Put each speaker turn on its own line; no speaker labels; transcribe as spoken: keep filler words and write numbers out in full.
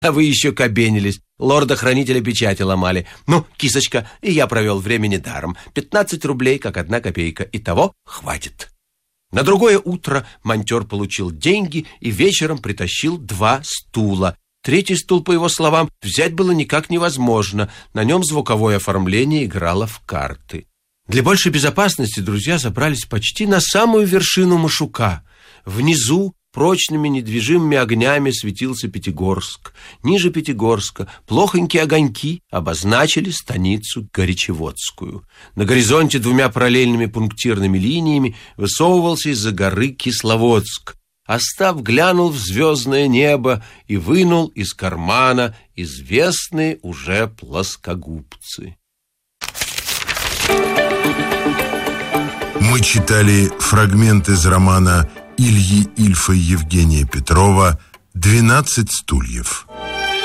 А вы еще кабенились, лорда-хранителя печати ломали. Ну, кисочка, и я провел времени даром. Пятнадцать рублей, как одна копейка. Итого хватит. На другое утро монтер получил деньги и вечером притащил два стула. Третий стул, по его словам, взять было никак невозможно. На нем звуковое оформление играло в карты. Для большей безопасности друзья забрались почти на самую вершину Машука. Внизу прочными недвижимыми огнями светился Пятигорск. Ниже Пятигорска плохонькие огоньки обозначили станицу Горячеводскую. На горизонте двумя параллельными пунктирными линиями высовывался из-за горы Кисловодск. Остап глянул в звездное небо и вынул из кармана известные уже плоскогубцы.
Мы читали фрагмент из романа Ильи Ильфа и Евгения Петрова «Двенадцать стульев».